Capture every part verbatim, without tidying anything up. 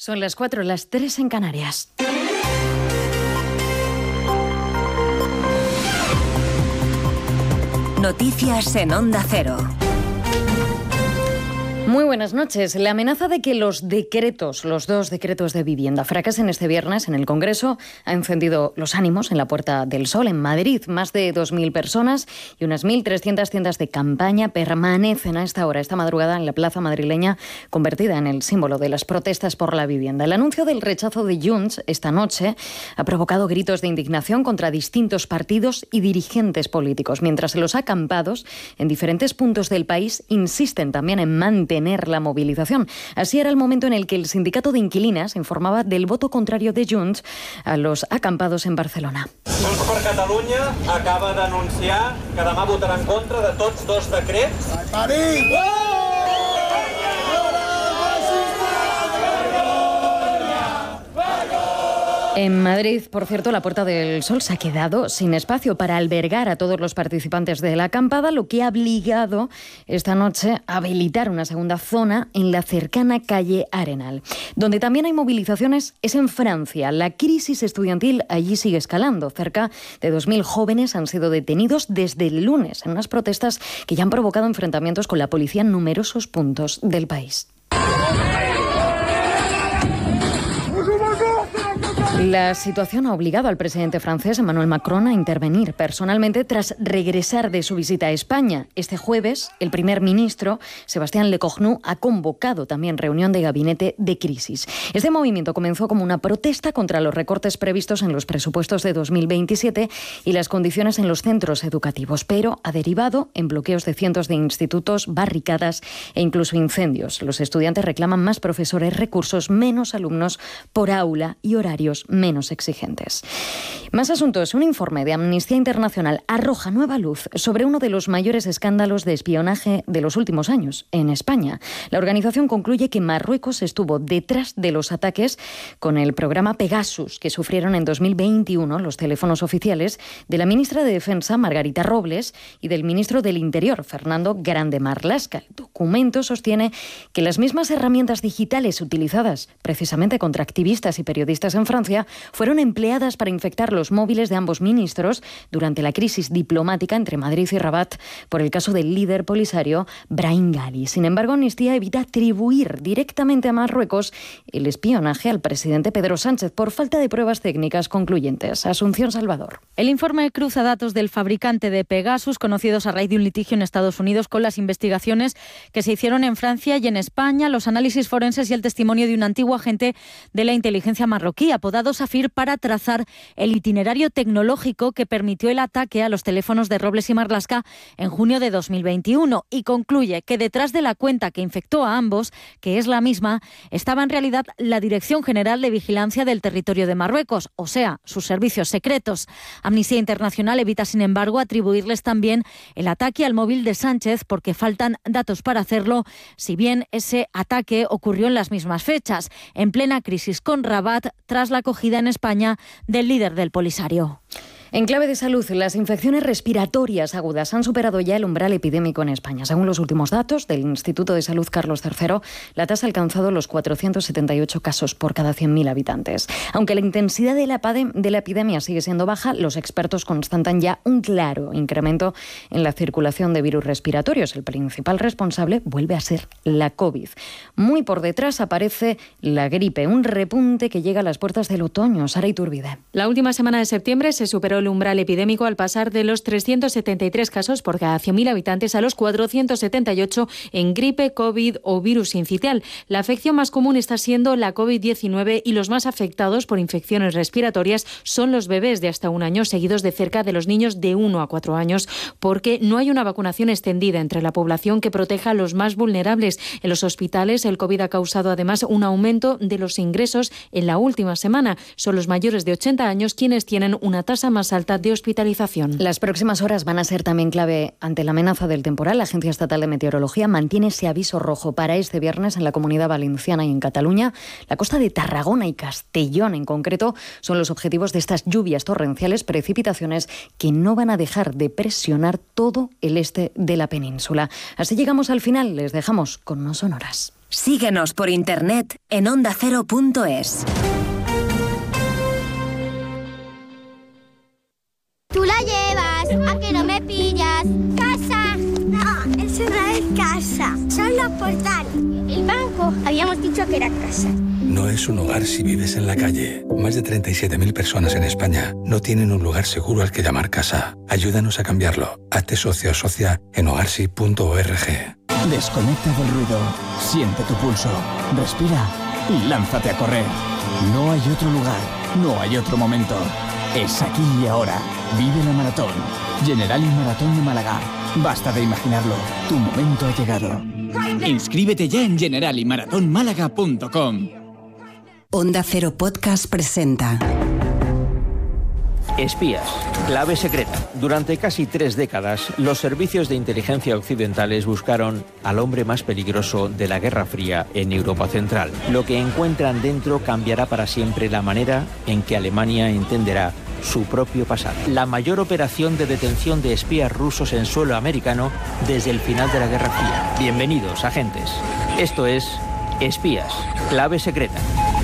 Son las cuatro, las tres en Canarias. Noticias en Onda Cero. Muy buenas noches. La amenaza de que los decretos, los dos decretos de vivienda, fracasen este viernes en el Congreso ha encendido los ánimos en la Puerta del Sol, en Madrid. Más de dos mil personas y unas mil trescientas tiendas de campaña permanecen a esta hora, esta madrugada, en la plaza madrileña, convertida en el símbolo de las protestas por la vivienda. El anuncio del rechazo de Junts esta noche ha provocado gritos de indignación contra distintos partidos y dirigentes políticos, mientras los acampados en diferentes puntos del país insisten también en mantener la movilización. Así era el momento en el que el sindicato de inquilinas informaba del voto contrario de Junts a los acampados en Barcelona. Junts per Catalunya acaba d'anunciar que demà votarà en contra de tots dos decrets. En Madrid, por cierto, la Puerta del Sol se ha quedado sin espacio para albergar a todos los participantes de la acampada, lo que ha obligado esta noche a habilitar una segunda zona en la cercana calle Arenal. Donde también hay movilizaciones es en Francia. La crisis estudiantil allí sigue escalando. Cerca de dos mil jóvenes han sido detenidos desde el lunes en unas protestas que ya han provocado enfrentamientos con la policía en numerosos puntos del país. La situación ha obligado al presidente francés Emmanuel Macron a intervenir personalmente tras regresar de su visita a España. Este jueves, el primer ministro, Sébastien Lecornu, ha convocado también reunión de gabinete de crisis. Este movimiento comenzó como una protesta contra los recortes previstos en los presupuestos de dos mil veintisiete y las condiciones en los centros educativos, pero ha derivado en bloqueos de cientos de institutos, barricadas e incluso incendios. Los estudiantes reclaman más profesores, recursos, menos alumnos por aula y horarios menos exigentes. Más asuntos. Un informe de Amnistía Internacional arroja nueva luz sobre uno de los mayores escándalos de espionaje de los últimos años en España. La organización concluye que Marruecos estuvo detrás de los ataques con el programa Pegasus que sufrieron en dos mil veintiuno los teléfonos oficiales de la ministra de Defensa, Margarita Robles, y del ministro del Interior, Fernando Grande Marlaska. El documento sostiene que las mismas herramientas digitales utilizadas precisamente contra activistas y periodistas en Francia fueron empleadas para infectar los móviles de ambos ministros durante la crisis diplomática entre Madrid y Rabat por el caso del líder polisario Brahim Ghali. Sin embargo, Amnistía evita atribuir directamente a Marruecos el espionaje al presidente Pedro Sánchez por falta de pruebas técnicas concluyentes. Asunción Salvador. El informe cruza datos del fabricante de Pegasus, conocidos a raíz de un litigio en Estados Unidos, con las investigaciones que se hicieron en Francia y en España, los análisis forenses y el testimonio de un antiguo agente de la inteligencia marroquí, apodado Safir, para trazar el itinerario tecnológico que permitió el ataque a los teléfonos de Robles y Marlaska en junio de dos mil veintiuno, y concluye que detrás de la cuenta que infectó a ambos, que es la misma, estaba en realidad la Dirección General de Vigilancia del Territorio de Marruecos, o sea, sus servicios secretos. Amnistía Internacional evita, sin embargo, atribuirles también el ataque al móvil de Sánchez porque faltan datos para hacerlo, si bien ese ataque ocurrió en las mismas fechas, en plena crisis con Rabat, tras la acogida en España del líder del Polisario. En clave de salud, las infecciones respiratorias agudas han superado ya el umbral epidémico en España. Según los últimos datos del Instituto de Salud Carlos tercero, la tasa ha alcanzado los cuatrocientos setenta y ocho casos por cada cien mil habitantes. Aunque la intensidad de la, de la epidemia sigue siendo baja, los expertos constatan ya un claro incremento en la circulación de virus respiratorios. El principal responsable vuelve a ser la COVID. Muy por detrás aparece la gripe, un repunte que llega a las puertas del otoño. Sara Iturbide. La última semana de septiembre se superó el umbral epidémico al pasar de los trescientos setenta y tres casos por cada cien mil habitantes a los cuatrocientos setenta y ocho en gripe, COVID o virus sincitial. La afección más común está siendo la COVID diecinueve y los más afectados por infecciones respiratorias son los bebés de hasta un año, seguidos de cerca de los niños de uno a cuatro años, porque no hay una vacunación extendida entre la población que proteja a los más vulnerables. En los hospitales, el COVID ha causado además un aumento de los ingresos en la última semana. Son los mayores de ochenta años quienes tienen una tasa más alta de hospitalización. Las próximas horas van a ser también clave ante la amenaza del temporal. La Agencia Estatal de Meteorología mantiene ese aviso rojo para este viernes en la Comunidad Valenciana y en Cataluña. La costa de Tarragona y Castellón en concreto son los objetivos de estas lluvias torrenciales, precipitaciones que no van a dejar de presionar todo el este de la península. Así llegamos al final. Les dejamos con No Sonoras. Síguenos por internet en onda cero punto es. Tú la llevas, ¿a que no me pillas? ¡Casa! No, eso no es casa, son los portales. El banco, habíamos dicho que era casa. No es un hogar si vives en la calle. Más de treinta y siete mil personas en España no tienen un lugar seguro al que llamar casa. Ayúdanos a cambiarlo. Hazte socio o socia en hogarsi punto org. Desconecta del ruido, siente tu pulso, respira y lánzate a correr. No hay otro lugar, no hay otro momento. Es aquí y ahora. Vive la maratón. Generali Maratón de Málaga. Basta de imaginarlo. Tu momento ha llegado. Inscríbete ya en generali maratón málaga punto com. Onda Cero Podcast presenta Espías, clave secreta. Durante casi tres décadas, los servicios de inteligencia occidentales buscaron al hombre más peligroso de la Guerra Fría en Europa Central. Lo que encuentran dentro cambiará para siempre la manera en que Alemania entenderá su propio pasado. La mayor operación de detención de espías rusos en suelo americano desde el final de la Guerra Fría. Bienvenidos, agentes. Esto es Espías, clave secreta.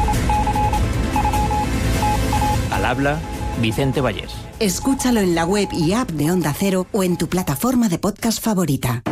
Al habla Vicente Vallés. Escúchalo en la web y app de Onda Cero o en tu plataforma de podcast favorita.